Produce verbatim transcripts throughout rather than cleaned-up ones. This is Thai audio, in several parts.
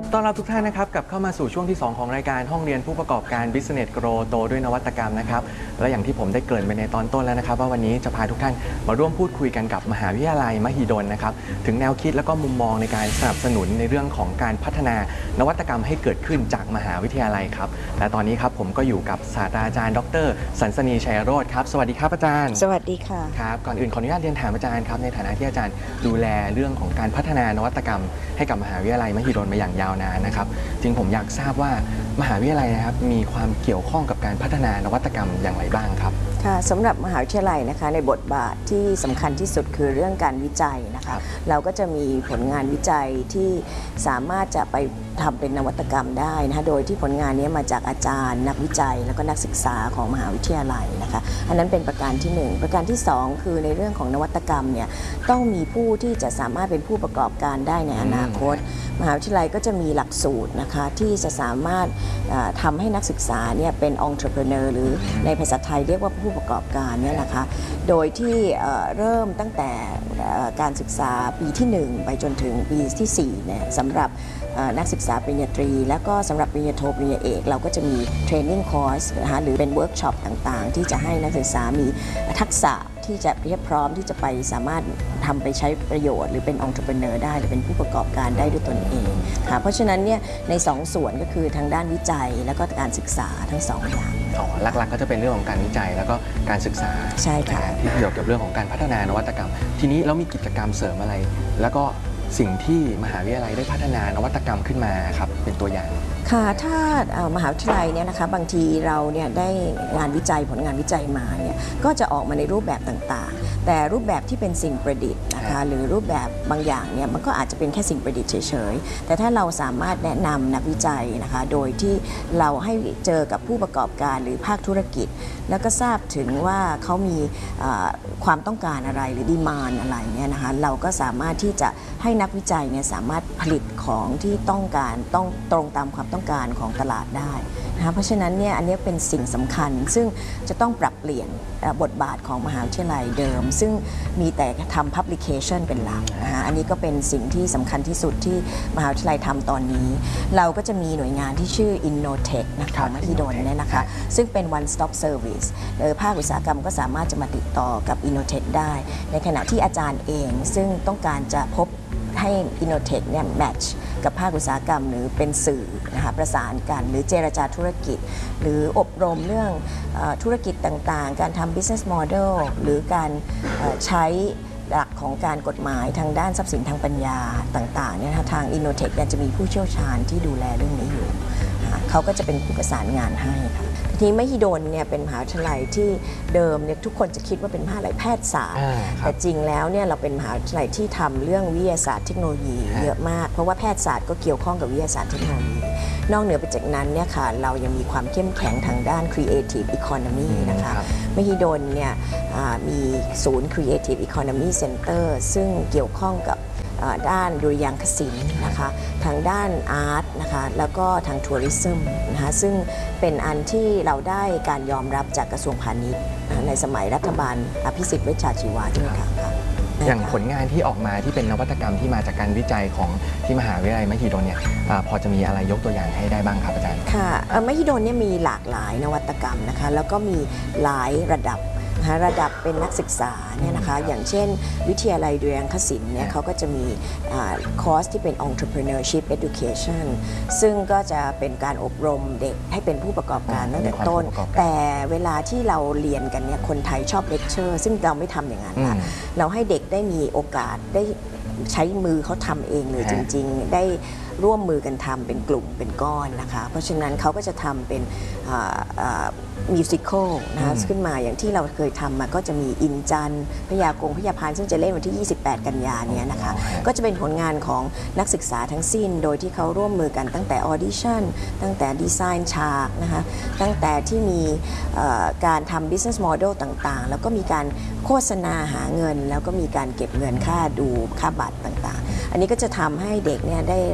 ต้อนรับทุกท่านนะครับกลับเข้ามาสู่ช่วงที่สองของรายการห้องเรียนผู้ประกอบการ Business Grow โตด้วยนวัตกรรมนะครับและอย่างที่ผมได้เกริ่นไปในตอนต้นแล้วนะครับว่าวันนี้จะพาทุกท่านมาร่วมพูดคุยกันกับมหาวิทยาลัยมหิดลนะครับถึงแนวคิดและก็มุมมองในการสนับสนุนในเรื่องของการพัฒนานวัตกรรมให้เกิดขึ้นจากมหาวิทยาลัยครับและตอนนี้ครับผมก็อยู่กับศาสตราจารย์ดร.สันสนีชัยโรจน์ครับสวัสดีครับอาจารย์สวัสดีค่ะครับก่อนอื่นขออนุญาตเรียนถามอาจารย์ครับในฐานะที่อาจารย์ดูแลเรื่องของการพัฒนานวัตกรรมให้กับมหาวิทยาลัยมหิดลมาอย่างยาวนานนะครับจริงผมอยากทราบว่ามหาวิทยาลัยนะครับมีความเกี่ยวข้องกับการพัฒนานวัตกรรมอย่างไรบ้างครับค่ะสำหรับมหาวิทยาลัยนะคะในบทบาทที่สำคัญที่สุดคือเรื่องการวิจัยนะคะเราก็จะมีผลงานวิจัยที่สามารถจะไปทำเป็นนวัตกรรมได้นะคะโดยที่ผลงานนี้มาจากอาจารย์นักวิจัยแล้วก็นักศึกษาของมหาวิทยาลัยนะคะอันนั้นเป็นประการที่หนึ่งประการที่สองคือในเรื่องของนวัตกรรมเนี่ยต้องมีผู้ที่จะสามารถเป็นผู้ประกอบการได้ในอนาคตมหาวิทยาลัยก็จะมีหลักสูตรนะคะที่จะสามารถทำให้นักศึกษาเนี่ยเป็น entrepreneur หรือในภาษาไทยเรียกว่าผู้ประกอบการเนี่ยนะคะโดยที่เริ่มตั้งแต่การศึกษาปีที่หนึ่งไปจนถึงปีที่สี่เนี่ยสำหรับนักศึกษาปริญญาตรีและก็สำหรับปริญญาโทปริญญาเอกเราก็จะมีเทรนนิ่งคอร์สนะคะหรือเป็นเวิร์กช็อปต่างๆที่จะให้นักศึกษามีทักษะที่จะเพียบพร้อมที่จะไปสามารถทำไปใช้ประโยชน์หรือเป็น entrepreneur ได้หรือเป็นผู้ประกอบการได้ด้วยตนเองค่ะเพราะฉะนั้นเนี่ยในสองส่วนก็คือทางด้านวิจัยและก็การศึกษาทั้งสองอย่างอ๋อหลักๆก็จะเป็นเรื่องของการวิจัยแล้วก็การศึกษาใช่ค่ะที่เกี่ยวกับเรื่องของการพัฒนานวัตกรรมทีนี้เรามีกิจกรรมเสริมอะไรแล้วก็สิ่งที่มหาวิทยาลัยได้พัฒนานวัตกรรมขึ้นมาครับเป็นตัวอย่างค่ะถ้ามหาวิทยาลัยเนี่ยนะคะบางทีเราเนี่ยได้งานวิจัยผลงานวิจัยมาเนี่ยก็จะออกมาในรูปแบบต่างๆแต่รูปแบบที่เป็นสิ่งประดิษฐ์นะคะหรือรูปแบบบางอย่างเนี่ยมันก็อาจจะเป็นแค่สิ่งประดิษฐ์เฉยๆแต่ถ้าเราสามารถแนะนำนักวิจัยนะคะโดยที่เราให้เจอกับผู้ประกอบการหรือภาคธุรกิจแล้วก็ทราบถึงว่าเขามีความต้องการอะไรหรือดีมานด์อะไรเนี่ยนะคะเราก็สามารถที่จะให้นักวิจัยเนี่ยสามารถผลิตของที่ต้องการต้องตรงตามความต้องการของตลาดได้นะคะเพราะฉะนั้นเนี่ยอันนี้เป็นสิ่งสำคัญซึ่งจะต้องปรับเปลี่ยนบทบาทของมหาวิทยาลัยเดิมซึ่งมีแต่ทำ publication เป็นหลักนะคะอันนี้ก็เป็นสิ่งที่สำคัญที่สุดที่มหาวิทยาลัยทำตอนนี้เราก็จะมีหน่วยงานที่ชื่อ Innotech นะคะมหิดลเนี่ยนะคะซึ่งเป็น one stop service โดยภาคอุตสาหกรรมก็สามารถจะมาติดต่อกับ Innotech ได้ในขณะที่อาจารย์เองซึ่งต้องการจะพบให้ Innotech เนี่ยแมทช์กับภาคอุตสาหกรรมหรือเป็นสื่อนะคะประสานกันหรือเจรจาธุรกิจหรืออบรมเรื่องธุรกิจต่างๆการทำ business model หรือการใช้หลักของการกฎหมายทางด้านทรัพย์สินทางปัญญาต่างๆเนี่ยทาง Innotech เนี่ยจะมีผู้เชี่ยวชาญที่ดูแลเรื่องนี้อยู่เขาก็จะเป็นผู้ประสานงานให้ค่ะทีนี้มหิดลเนี่ยเป็นมหาวิทยาลัยที่เดิมเนี่ยทุกคนจะคิดว่าเป็นมหาวิทยาลัยแพทยศาสตร์แต่จริงแล้วเนี่ยเราเป็นมหาวิทยาลัยที่ทำเรื่องวิทยาศาสตร์เทคโนโลยีเยอะมากเพราะว่าแพทยศาสตร์ก็เกี่ยวข้องกับวิทยาศาสตร์เทคโนโลยีนอกเหนือไปจากนั้นเนี่ยค่ะเรายังมีความเข้มแข็งทางด้าน Creative Economy นะคะมหิดลเนี่ยมีศูนย์ Creative Economy Center ซึ่งเกี่ยวข้องกับด้านดุริยางคศิลป์นะคะทางด้านอาร์ตนะคะแล้วก็ทางทัวริซึมนะคะซึ่งเป็นอันที่เราได้การยอมรับจากกระทรวงพาณิชย์ในสมัยรัฐบาลอภิสิทธิ์เวชชาชีวะด้วยค่ะอย่างผลงานที่ออกมาที่เป็นนวัตกรรมที่มาจากการวิจัยของที่มหาวิทยาลัยมหิดลเนี่ยพอจะมีอะไรยกตัวอย่างให้ได้บ้างครับอาจารย์ค่ะมหิดลเนี่ยมีหลากหลายนวัตกรรมนะคะแล้วก็มีหลายระดับระดับเป็นนักศึกษาเนี่ยนะคะอย่างเช่นวิทยาลัยดุริยางคศิลป์เนี่ยเขาก็จะมีคอร์สที่เป็น entrepreneurship education ซึ่งก็จะเป็นการอบรมเด็กให้เป็นผู้ประกอบการตั้งแต่ต้นแต่เวลาที่เราเรียนกันเนี่ยคนไทยชอบเลคเชอร์ซึ่งเราไม่ทำอย่างนั้นค่ะเราให้เด็กได้มีโอกาสได้ใช้มือเขาทำเองเลยจริงๆได้ร่วมมือกันทำเป็นกลุ่มเป็นก้อนนะคะเพราะฉะนั้นเขาก็จะทำเป็นมิวสิควลนะคะขึ้นมาอย่างที่เราเคยทำมาก็จะมีอินจันพยากงพยาพานซึ่งจะเล่นวันที่ยี่สิบแปดกันยาเนี่ยนะคะก็จะเป็นผลงานของนักศึกษาทั้งสิ้นโดยที่เขาร่วมมือกันตั้งแต่ออดิชั่นตั้งแต่ดีไซน์ฉากนะคะตั้งแต่ที่มีการทำ business model ต่างๆแล้วก็มีการโฆษณาหาเงินแล้วก็มีการเก็บเงินค่าดูค่าบัตรต่างๆอันนี้ก็จะทำให้เด็กเนี่ยได้รับ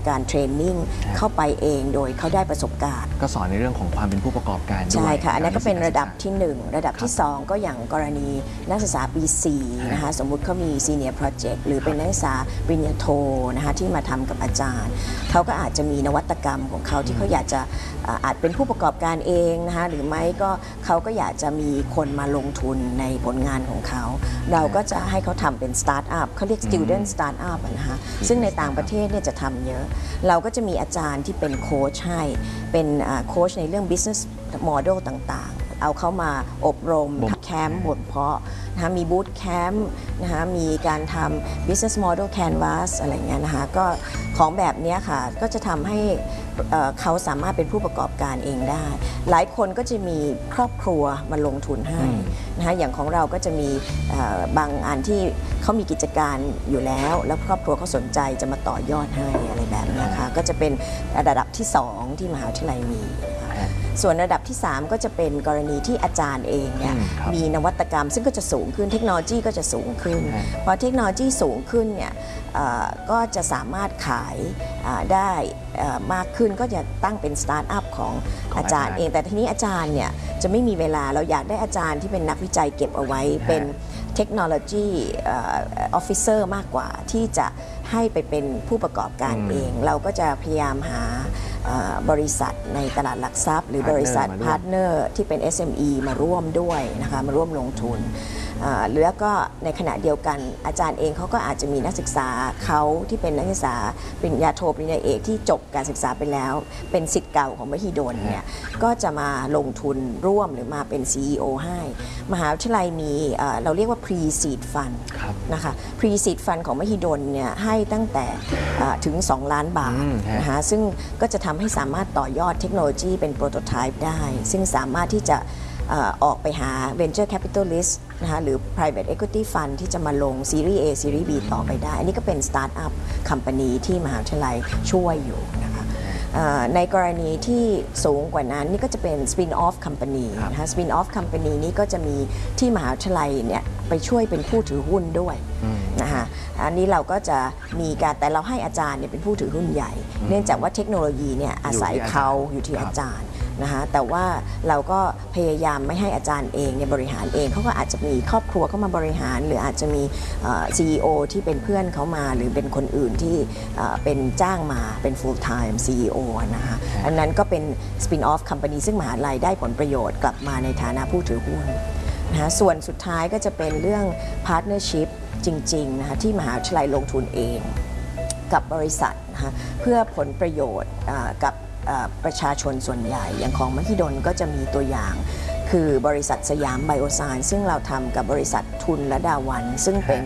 การเทรนนิ่งเข้าไปเองโดยเขาได้ประสบการณ์ก็สอนในเรื่องของความเป็นผู้ประกอบการด้วยใช่ค่ะอันนั้นก็เป็นระดับที่หนึ่งระดับที่สองก็อย่างกรณีนักศึกษาปีสี่นะคะสมมุติเขามี Senior Project หรือเป็นนักศึกษาปริญญาโทนะคะที่มาทำกับอาจารย์เขาก็อาจจะมีนวัตกรรมของเขาที่เขาอยากจะอาจเป็นผู้ประกอบการเองนะคะหรือไม่ก็เขาก็อยากจะมีคนมาลงทุนในผลงานของเขาเราก็จะให้เขาทำเป็นสตาร์ทอัพเขาเรียก student start up นะคะซึ่งในต่างประเทศเนี่ยจะทำเยอะเราก็จะมีอาจารย์ที่เป็นโค้ชให้เป็นโค้ชในเรื่อง business model ต่างๆเอาเข้ามาอบรมแคมป์บทเพาะนะคะมีบูธแคมป์นะคะมีการทำ business model canvas อะไรเงี้ยนะคะก็ของแบบนี้ค่ะก็จะทำให้เขาสามารถเป็นผู้ประกอบการเองได้ หลายคนก็จะมีครอบครัวมาลงทุนให้นะคะอย่างของเราก็จะมีบางอันที่เขามีกิจการอยู่แล้วแล้วครอบครัวเขาสนใจจะมาต่อยอดให้อะไรแบบนี้ค่ะก็จะเป็นระดับที่สองที่มหาวิทยาลัยมีส่วนระดับที่สามก็จะเป็นกรณีที่อาจารย์เองเนี่ยมีนวัตกรรมซึ่งก็จะสูงขึ้นเทคโนโลยีก็จะสูงขึ้นพอเทคโนโลยีสูงขึ้นเนี่ยก็จะสามารถขายได้มากขึ้นก็จะตั้งเป็นสตาร์ทอัพของอาจารย์เองแต่ทีนี้อาจารย์เนี่ยจะไม่มีเวลาเราอยากได้อาจารย์ที่เป็นนักวิจัยเก็บเอาไว้เป็นเทคโนโลยีออฟฟิเซอร์มากกว่าที่จะให้ไปเป็นผู้ประกอบการเองเราก็จะพยายามหาบริษัทในตลาดหลักทรัพย์หรือบริษัทพาร์ทเนอร์ที่เป็น เอส เอ็ม อี มาร่วมด้วยนะคะมาร่วมลงทุนหรือก็ในขณะเดียวกันอาจารย์เองเขาก็อาจจะมีนักศึกษาเขาที่เป็นนักศึกษาปริญญาโทปริญญาเอกที่จบการศึกษาไปแล้วเป็นศิษย์เก่าของมหิดลเนี่ยก็จะมาลงทุนร่วมหรือมาเป็น ซี อี โอ ให้มหาวิทยาลัยมีเราเรียกว่า Pre-Seed Fund นะคะ Pre-Seed Fund ของมหิดลเนี่ยให้ตั้งแต่ถึงสองล้านบาทนะคะซึ่งก็จะทำให้สามารถต่อยอดเทคโนโลยีเป็นโปรโตไทป์ได้ซึ่งสามารถที่จะออกไปหา Venture Capitalist นะคะหรือ Private Equity Fund ที่จะมาลง Series A Series B ต่อไปได้ อันนี้ก็เป็น Startup Company ที่มหาวิทยาลัยช่วยอยู่นะคะในกรณีที่สูงกว่านั้นนี่ก็จะเป็น Spin-off Company นะคะ Spin-off Company นี้ก็จะมีที่มหาวิทยาลัยเนี่ยไปช่วยเป็นผู้ถือหุ้นด้วยนะคะอันนี้เราก็จะมีการแต่เราให้อาจารย์เนี่ยเป็นผู้ถือหุ้นใหญ่เนื่องจากว่าเทคโนโลยีเนี่ยอาศัยเขาอยู่ที่อาจารย์นะคะแต่ว่าเราก็พยายามไม่ให้อาจารย์เองเนี่ยบริหารเองเขาก็อาจจะมีครอบครัวเข้ามาบริหารหรืออาจจะมี ซี อี โอ ที่เป็นเพื่อนเขามาหรือเป็นคนอื่นที่เป็นจ้างมาเป็น full time ซี อี โอ นะคะอันนั้นก็เป็น spin off company ซึ่งมหาลัยได้ผลประโยชน์กลับมาในฐานะผู้ถือหุ้นนะคะส่วนสุดท้ายก็จะเป็นเรื่อง partnership จริงๆนะคะที่มหาวิทยาลัยลงทุนเองกับบริษัทนะคะเพื่อผลประโยชน์กับประชาชนส่วนใหญ่อย่างของมหิดลก็จะมีตัวอย่างคือบริษัทสยามไบโอไซน์ซึ่งเราทำกับบริษัททุนและดาวันซึ่งเป็น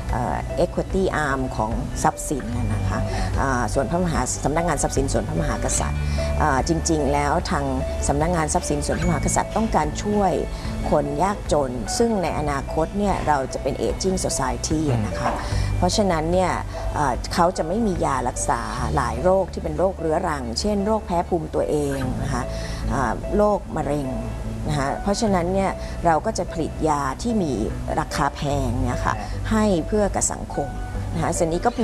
equity arm ของทรัพย์สินนะคะส่วนพระมหาสำนักงานทรัพย์สินส่วนพระมหากษัตริย์จริงๆแล้วทางสำนักงานทรัพย์สินส่วนพระมหากษัตริย์ต้องการช่วยคนยากจนซึ่งในอนาคตเนี่ยเราจะเป็น aging society นะคะเพราะฉะนั้นเนี่ยเขาจะไม่มียารักษาหลายโรคที่เป็นโรคเรื้อรังเช่นโรคแพ้ภูมิตัวเองนะคะโรคมะเร็งนะคะเพราะฉะนั้นเนี่ยเราก็จะผลิตยาที่มีราคาแพงเนี่ยค่ะให้เพื่อกับสังคมนะคะส่วนนี้ก็